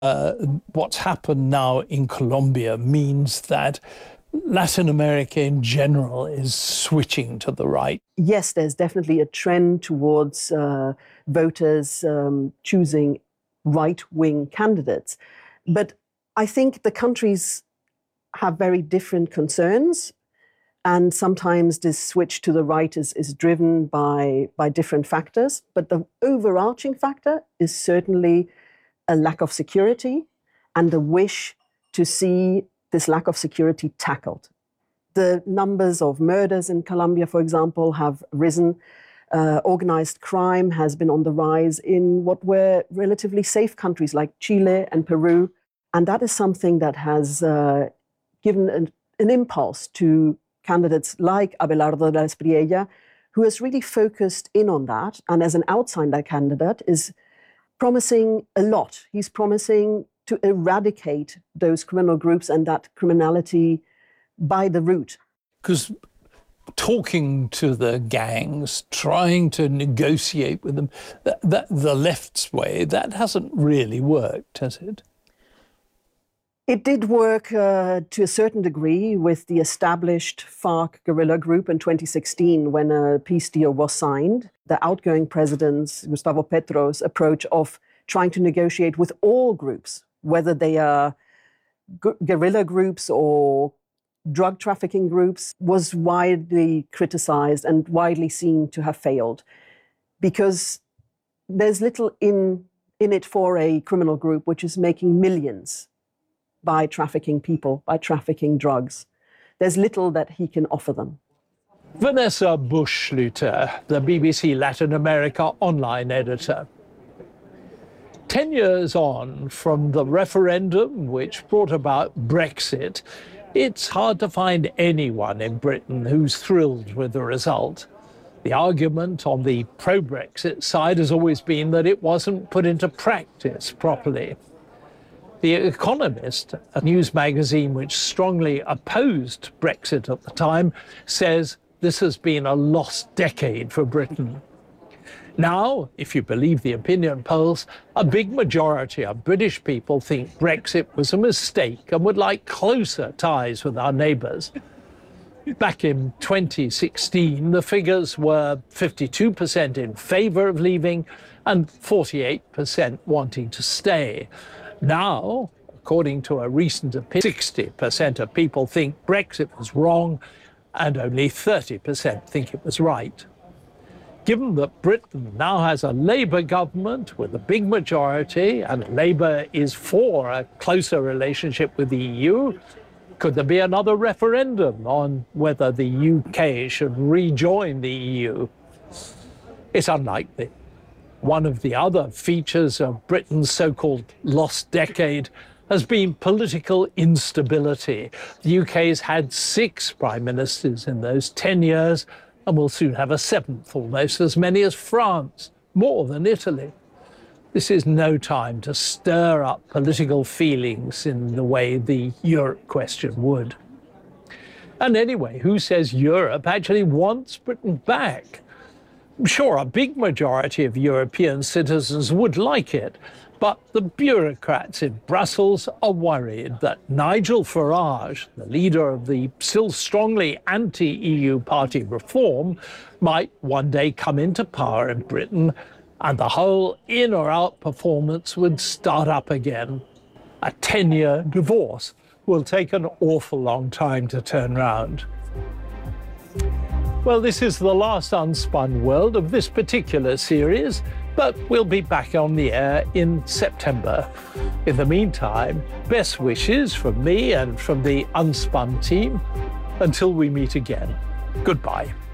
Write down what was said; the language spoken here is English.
What's happened now in Colombia means that Latin America in general is switching to the right. Yes, there's definitely a trend towards voters choosing right-wing candidates. But I think the countries have very different concerns. And sometimes this switch to the right is driven by different factors. But the overarching factor is certainly a lack of security and the wish to see this lack of security tackled. The numbers of murders in Colombia, for example, have risen. Organized crime has been on the rise in what were relatively safe countries like Chile and Peru. And that is something that has given an impulse to candidates like Abelardo de la Espriella, who has really focused in on that, and as an outsider candidate is promising a lot. He's promising to eradicate those criminal groups and that criminality by the root. Because talking to the gangs, trying to negotiate with them, the left's way, that hasn't really worked, has it? It did work to a certain degree with the established FARC guerrilla group in 2016 when a peace deal was signed. The outgoing president's, Gustavo Petro's, approach of trying to negotiate with all groups, whether they are guerrilla groups or drug trafficking groups, was widely criticized and widely seen to have failed because there's little in it for a criminal group which is making millions by trafficking people, by trafficking drugs. There's little that he can offer them. Vanessa Bush-Sluter, the BBC Latin America online editor. 10 years on from the referendum which brought about Brexit, it's hard to find anyone in Britain who's thrilled with the result. The argument on the pro-Brexit side has always been that it wasn't put into practice properly. The Economist, a news magazine which strongly opposed Brexit at the time, says this has been a lost decade for Britain. Now, if you believe the opinion polls, a big majority of British people think Brexit was a mistake and would like closer ties with our neighbours. Back in 2016, the figures were 52% in favour of leaving and 48% wanting to stay. Now, according to a recent opinion, 60% of people think Brexit was wrong and only 30% think it was right. Given that Britain now has a Labour government with a big majority and Labour is for a closer relationship with the EU, could there be another referendum on whether the UK should rejoin the EU? It's unlikely. One of the other features of Britain's so-called lost decade has been political instability. The UK's had 6 prime ministers in those 10 years and will soon have a 7th, almost as many as France, more than Italy. This is no time to stir up political feelings in the way the Europe question would. And anyway, who says Europe actually wants Britain back? Sure, a big majority of European citizens would like it, but the bureaucrats in Brussels are worried that Nigel Farage, the leader of the still strongly anti-EU party Reform, might one day come into power in Britain and the whole in or out performance would start up again. A 10-year divorce will take an awful long time to turn round. Well, this is the last Unspun World of this particular series, but we'll be back on the air in September. In the meantime, best wishes from me and from the Unspun team. Until we meet again, goodbye.